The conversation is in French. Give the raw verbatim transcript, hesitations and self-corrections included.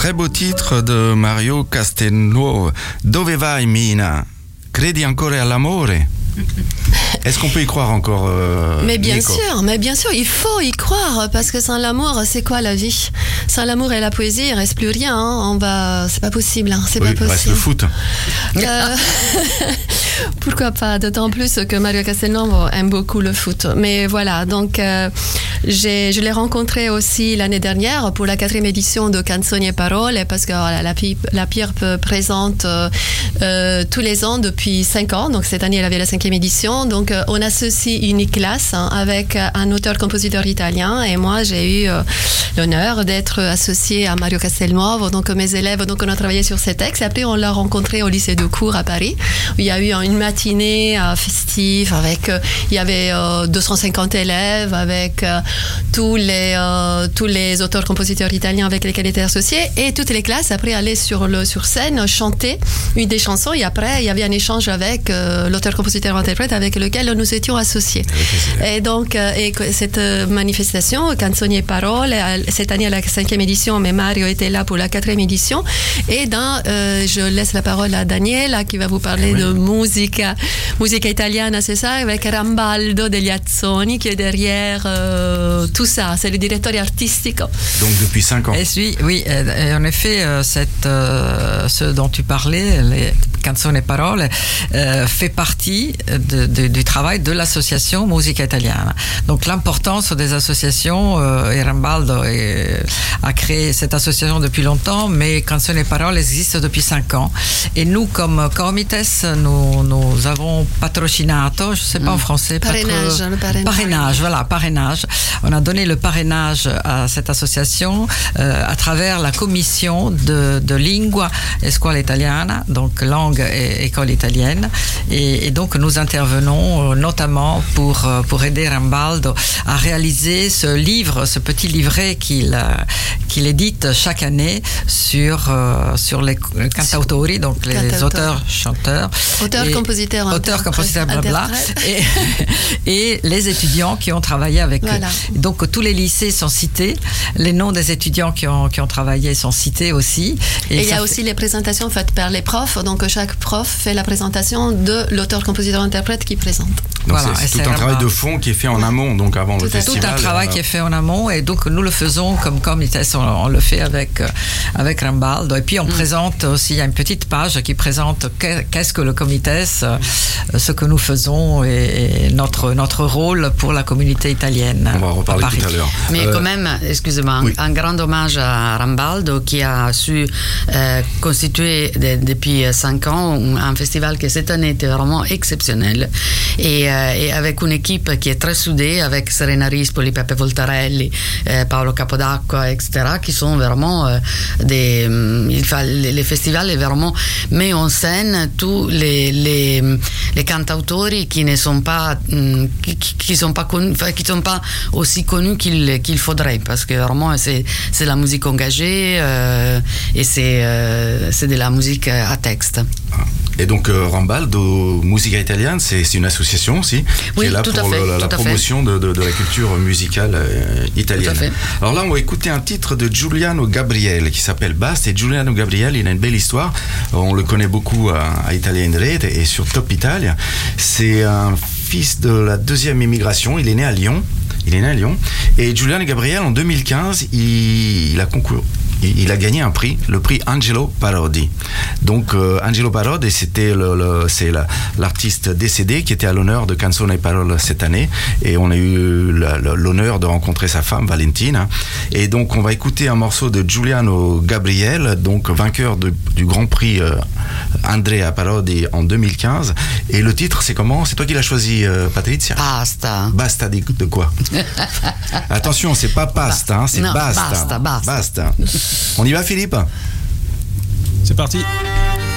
Très beau titre de Mario Castelnuovo. Dove vai, Mina? Credi ancora all'amore? Est-ce qu'on peut y croire encore euh, Mais bien Nico sûr, mais bien sûr, il faut y croire parce que sans l'amour, c'est quoi la vie? Sans l'amour et la poésie, il reste plus rien. Hein. On va, c'est pas possible. Hein. C'est oui, pas possible. Il reste le foot. Euh, pourquoi pas? D'autant plus que Mario Castelnuovo aime beaucoup le foot. Mais voilà, donc euh, j'ai, je l'ai rencontré aussi l'année dernière pour la quatrième édition de Canzoni e Parole parce que voilà, la, la P I R P présente euh, euh, tous les ans depuis cinq ans. Donc cette année, elle avait la cinquième édition. Donc euh, on associe une classe hein, avec un auteur-compositeur italien et moi j'ai eu euh, l'honneur d'être associée à Mario Castelnuovo. Donc mes élèves, donc on a travaillé sur ces textes. Et après on l'a rencontré au lycée de Cours à Paris où il y a eu une matinée euh, festive avec euh, il y avait euh, deux cent cinquante élèves avec euh, tous les euh, tous les auteurs-compositeurs italiens avec lesquels ils étaient associés et toutes les classes après allaient sur le sur scène chanter une des chansons et après il y avait un échange avec euh, l'auteur-compositeur-interprète avec lequel nous étions associés. Et donc, euh, et cette manifestation, Canzoni e Parole, cette année à la cinquième édition, mais Mario était là pour la quatrième édition. Et dans, euh, je laisse la parole à Daniela qui va vous parler oui. de musica, musica italiana, c'est ça, avec Rambaldo degli Azzoni qui est derrière euh, tout ça. C'est le directeur artistique. Donc depuis cinq ans. Et oui, oui, et en effet, cette, euh, ce dont tu parlais, les Canzoni e Parole, euh, fait partie de, de, du travail de l'association Musica Italiana. Donc l'importance des associations, euh, et Rambaldo est, a créé cette association depuis longtemps, mais Canzoni e Parole existe depuis cinq ans. Et nous, comme Comites, nous, nous avons patrocinato, je ne sais pas mm. en français, parrainage, patro... le parrainage. Parrainage, voilà, parrainage. On a donné le parrainage à cette association euh, à travers la commission de, de Lingua e Scuola Italiana, donc langue et école italienne. Et, et donc nous intervenons notamment pour, pour aider Rambaldo à réaliser ce livre, ce petit livret qu'il, qu'il édite chaque année sur, sur les cantautori, donc les Cantautori. auteurs, chanteurs. Auteurs, et, compositeurs, auteurs, compositeurs, blabla. Et, et les étudiants qui ont travaillé avec voilà. eux. Donc tous les lycées sont cités, les noms des étudiants qui ont, qui ont travaillé sont cités aussi. Et, et il y a fait... aussi les présentations faites par les profs, donc chaque prof fait la présentation de l'auteur, compositeur, interprète qui présente. Donc voilà, c'est, c'est tout un travail de fond qui est fait en amont, donc avant tout le festival. Tout un travail euh... qui est fait en amont, et donc nous le faisons comme Comites, on, on le fait avec, avec Rambaldo. Et puis on mm. présente aussi, il y a une petite page qui présente qu'est-ce que le Comites, ce que nous faisons et notre, notre rôle pour la communauté italienne. On va en reparler tout à l'heure. Mais euh... quand même, excusez-moi, oui. un grand hommage à Rambaldo qui a su euh, constituer de, depuis cinq ans un festival qui cette année était vraiment exceptionnel. Et et avec une équipe qui est très soudée, avec Serena Rispoli, Peppe Voltarelli, euh, Paolo Capodacqua, et cetera, qui sont vraiment euh, des... Il fa, les, les festivals vraiment met en scène tous les, les, les cantautori qui ne sont pas, qui, qui sont pas connus, qui sont pas aussi connus qu'il, qu'il faudrait, parce que vraiment c'est, c'est la musique engagée euh, et c'est, euh, c'est de la musique à texte. Et donc euh, Rambaldo Musica Italiana, c'est, c'est une association aussi qui oui, est là pour fait, le, la, la promotion de, de, de la culture musicale euh, italienne. Alors là, on va écouter un titre de Giuliano Gabriele qui s'appelle Basta. Et Giuliano Gabriele, il a une belle histoire. On le connaît beaucoup à, à Italia in Rete et sur Top Italia. C'est un fils de la deuxième immigration. Il est né à Lyon. Il est né à Lyon. Et Giuliano Gabriele, en deux mille quinze, il, il a concouru. Il a gagné un prix, le prix Angelo Parodi. Donc euh, Angelo Parodi, c'était le, le, c'est la, l'artiste décédé qui était à l'honneur de Canzoni e Parole cette année, et on a eu la, la, l'honneur de rencontrer sa femme Valentina. Et donc on va écouter un morceau de Giuliano Gabriele, donc vainqueur de, du Grand Prix euh, Andrea Parodi en deux mille quinze. Et le titre, c'est comment? C'est toi qui l'as choisi, euh, Patrizia? Basta. Basta de, de quoi? Attention, c'est pas pasta, hein, c'est non, basta. Basta, basta. Basta. On y va, Philippe? C'est parti.